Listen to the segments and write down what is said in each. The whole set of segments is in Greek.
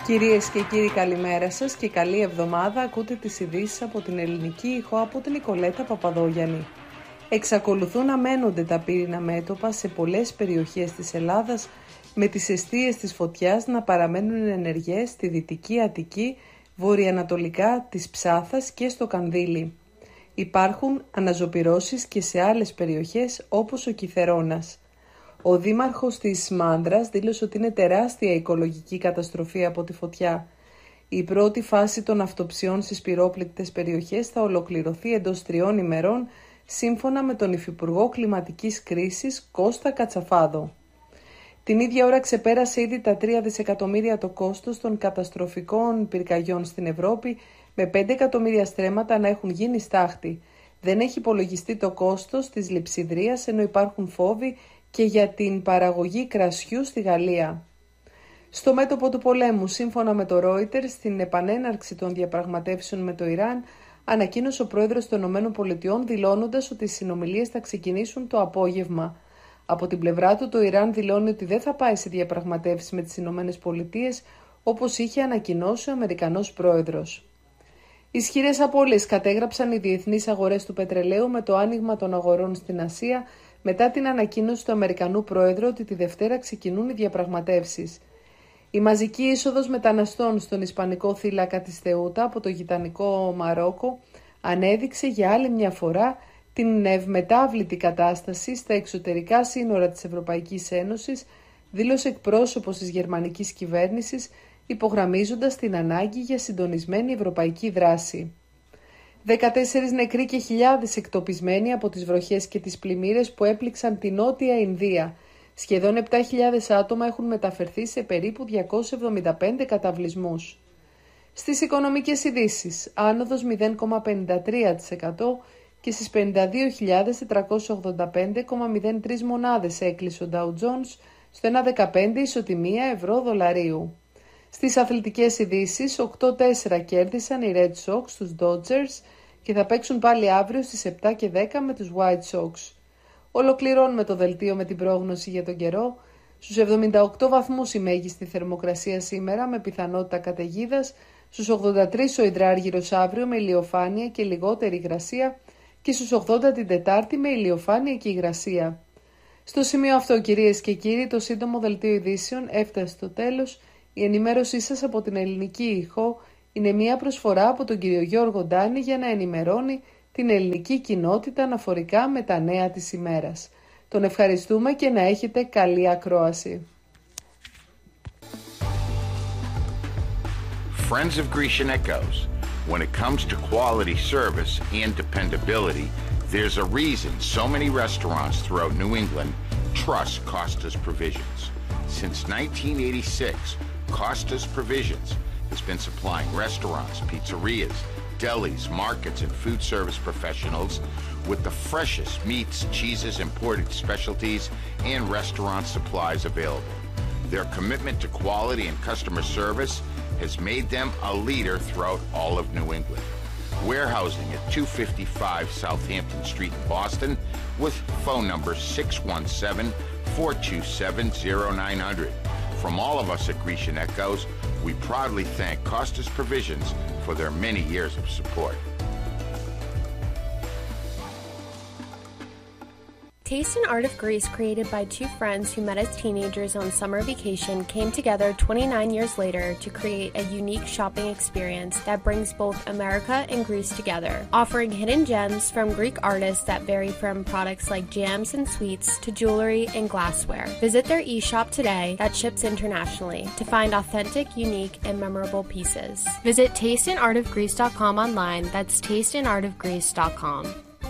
Κυρίες και κύριοι, καλημέρα σας και καλή εβδομάδα. Ακούτε τις ειδήσεις από την Ελληνική Ηχό από την Νικολέτα Παπαδόγιαννη. Εξακολουθούν να μένονται τα πύρινα μέτωπα σε πολλές περιοχές της Ελλάδας, με τις εστίες της φωτιάς να παραμένουν ενεργές στη Δυτική Αττική, βορειοανατολικά της Ψάθας και στο Κανδύλι. Υπάρχουν αναζωπυρώσεις και σε άλλες περιοχές όπως ο Κιθερώνας. Ο δήμαρχος της Μάνδρας δήλωσε ότι είναι τεράστια οικολογική καταστροφή από τη φωτιά. Η πρώτη φάση των αυτοψιών στις πυρόπληκτες περιοχές θα ολοκληρωθεί εντός 3 ημερών, σύμφωνα με τον Υφυπουργό Κλιματικής Κρίσης Κώστα Κατσαφάδο. Την ίδια ώρα ξεπέρασε ήδη τα 3 δισεκατομμύρια το κόστος των καταστροφικών πυρκαγιών στην Ευρώπη, με 5 εκατομμύρια στρέμματα να έχουν γίνει στάχτη. Δεν έχει υπολογιστεί το κόστος της λειψιδρίας, ενώ υπάρχουν φόβοι και για την παραγωγή κρασιού στη Γαλλία. Στο μέτωπο του πολέμου, σύμφωνα με το Reuters, στην επανέναρξη των διαπραγματεύσεων με το Ιράν, ανακοίνωσε ο πρόεδρος των ΗΠΑ δηλώνοντας ότι οι συνομιλίες θα ξεκινήσουν το απόγευμα. Από την πλευρά του, το Ιράν δηλώνει ότι δεν θα πάει σε διαπραγματεύσεις με τις ΗΠΑ, όπως είχε ανακοινώσει ο Αμερικανός πρόεδρος. Ισχυρές απώλειες κατέγραψαν οι διεθνείς αγορές του πετρελαίου με το άνοιγμα των αγορών στην Ασία, μετά την ανακοίνωση του Αμερικανού Πρόεδρου ότι τη Δευτέρα ξεκινούν οι διαπραγματεύσεις. Η μαζική είσοδος μεταναστών στον ισπανικό θύλακα της Θεούτα από το γειτονικό Μαρόκο ανέδειξε για άλλη μια φορά την ευμετάβλητη κατάσταση στα εξωτερικά σύνορα της Ευρωπαϊκής Ένωσης, δήλωσε εκπρόσωπος της γερμανικής κυβέρνησης, υπογραμμίζοντας την ανάγκη για συντονισμένη ευρωπαϊκή δράση. 14 νεκροί και χιλιάδες εκτοπισμένοι από τις βροχές και τις πλημμύρες που έπληξαν την Νότια Ινδία. Σχεδόν 7.000 άτομα έχουν μεταφερθεί σε περίπου 275 καταβλισμούς. Στις οικονομικές ειδήσεις, άνοδος 0,53% και στις 52.485,03 μονάδες έκλεισε ο Dow Jones στο 1,15 ισοτιμία ευρώ-δολαρίου. Στις αθλητικές ειδήσεις, 8-4 κέρδισαν οι Red Sox στους Dodgers και θα παίξουν πάλι αύριο στις 7 και 10 με τους White Sox. Ολοκληρώνουμε το δελτίο με την πρόγνωση για τον καιρό. Στους 78 βαθμούς η μέγιστη θερμοκρασία σήμερα με πιθανότητα καταιγίδας, στους 83 ο υδράργυρος αύριο με ηλιοφάνεια και λιγότερη υγρασία και στους 80 την Τετάρτη με ηλιοφάνεια και υγρασία. Στο σημείο αυτό, κυρίες και κύριοι, το σύντομο δελτίο ειδήσεων έφτασε στο τέλος. Η ενημέρωσή σας από την Ελληνική Ηχό είναι μια προσφορά από τον κύριο Γιώργο Ντάνη για να ενημερώνει την ελληνική κοινότητα αναφορικά με τα νέα της ημέρας. Τον ευχαριστούμε και να έχετε καλή ακρόαση. Friends of Grecian Echoes, when it comes to quality service and dependability, there's a reason so many restaurants throughout New England trust Costa's Provisions. Since 1986, Costa's Provisions has been supplying restaurants, pizzerias, delis, markets, and food service professionals with the freshest meats, cheeses, imported specialties, and restaurant supplies available. Their commitment to quality and customer service has made them a leader throughout all of New England. Warehousing at 255 Southampton Street in Boston with phone number 617-427-0900. From all of us at Grecian Echoes, we proudly thank Costa's Provisions for their many years of support. Taste and Art of Greece, created by two friends who met as teenagers on summer vacation, came together 29 years later to create a unique shopping experience that brings both America and Greece together, offering hidden gems from Greek artists that vary from products like jams and sweets to jewelry and glassware. Visit their e-shop today that ships internationally to find authentic, unique, and memorable pieces. Visit tasteandartofgreece.com online. That's tasteandartofgreece.com.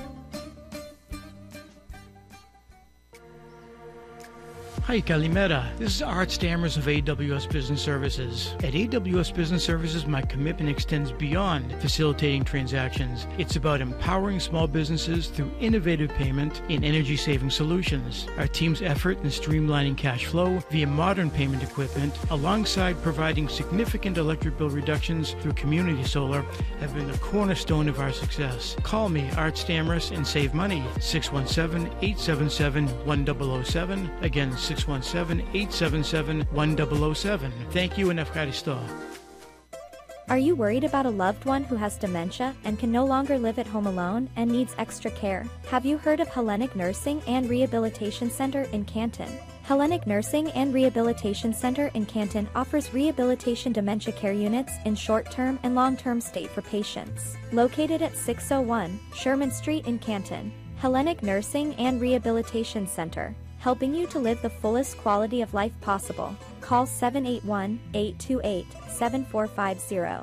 Hi, Kalimera. This is Art Stammers of AWS Business Services. At AWS Business Services, my commitment extends beyond facilitating transactions. It's about empowering small businesses through innovative payment and energy-saving solutions. Our team's effort in streamlining cash flow via modern payment equipment, alongside providing significant electric bill reductions through community solar, have been the cornerstone of our success. Call me, Art Stammers, and save money. 617-877-1007. Again, 617-877-1007. 617-877-1007. Thank you and ευχαριστώ. Are you worried about a loved one who has dementia and can no longer live at home alone and needs extra care? Have you heard of Hellenic Nursing and Rehabilitation Center in Canton? Hellenic Nursing and Rehabilitation Center in Canton offers rehabilitation dementia care units in short-term and long-term stay for patients. Located at 601 Sherman Street in Canton, Hellenic Nursing and Rehabilitation Center, helping you to live the fullest quality of life possible. Call 781-828-7450.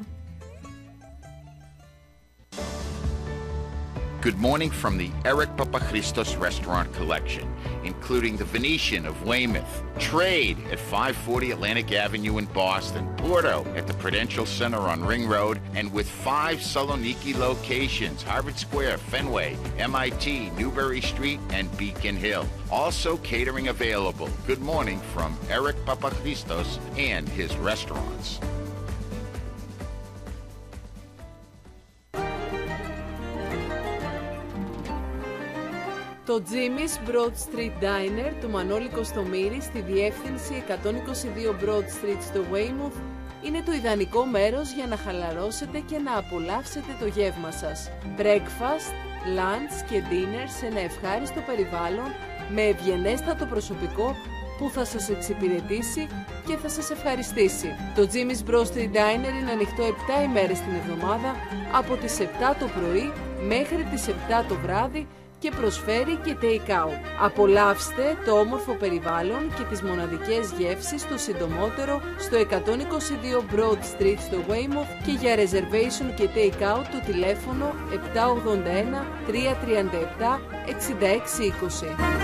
Good morning from the Eric Papachristos Restaurant Collection, including the Venetian of Weymouth, Trade at 540 Atlantic Avenue in Boston, Porto at the Prudential Center on Ring Road, and with 5 Saloniki locations, Harvard Square, Fenway, MIT, Newbury Street, and Beacon Hill. Also catering available. Good morning from Eric Papachristos and his restaurants. Το Jimmy's Broad Street Diner του Μανώλη Κωστομήρη στη διεύθυνση 122 Broad Street στο Weymouth είναι το ιδανικό μέρος για να χαλαρώσετε και να απολαύσετε το γεύμα σας. Breakfast, lunch και dinner σε ένα ευχάριστο περιβάλλον με ευγενέστατο προσωπικό που θα σας εξυπηρετήσει και θα σας ευχαριστήσει. Το Jimmy's Broad Street Diner είναι ανοιχτό 7 ημέρες την εβδομάδα από τις 7 το πρωί μέχρι τις 7 το βράδυ και προσφέρει και take-out. Απολαύστε το όμορφο περιβάλλον και τις μοναδικές γεύσεις το συντομότερο στο 122 Broad Street στο Weymouth και για reservation και take-out το τηλέφωνο 781 337 6620.